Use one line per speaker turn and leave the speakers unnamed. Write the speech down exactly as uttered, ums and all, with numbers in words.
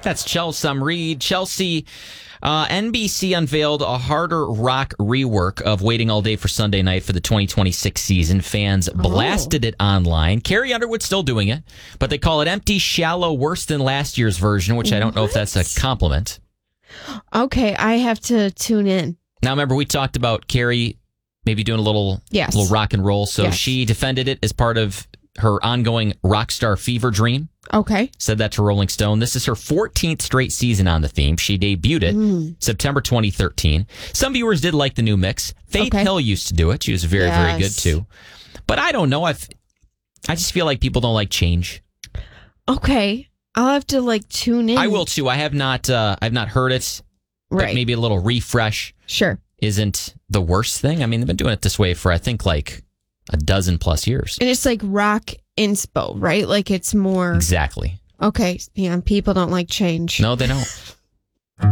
That's Chelsea Reed. Chelsea, uh, N B C unveiled a harder rock rework of Waiting All Day for Sunday Night for the twenty twenty-six season. Fans blasted oh. it online. Carrie Underwood's still doing it, but they call it empty, shallow, worse than last year's version, which I don't what? know if that's a compliment.
Okay, I have to tune in.
Now, remember, we talked about Carrie maybe doing a little,
yes.
little rock and roll, so
yes. she
defended it as part of her ongoing rock star fever dream.
Okay.
Said that to Rolling Stone. This is her fourteenth straight season on the theme. She debuted it mm. September twenty thirteen. Some viewers did like the new mix. Faith okay. Hill used to do it. She was very, yes. very good, too. But I don't know. I've, I just feel like people don't like change.
Okay. I'll have to, like, tune in.
I will, too. I have not, uh, I've not heard it.
Right.
But maybe a little refresh.
Sure.
Isn't the worst thing. I mean, they've been doing it this way for, I think, like a dozen plus years.
And it's like rock inspo, right? Like it's more...
Exactly.
Okay. Yeah, people don't like change.
No, they don't.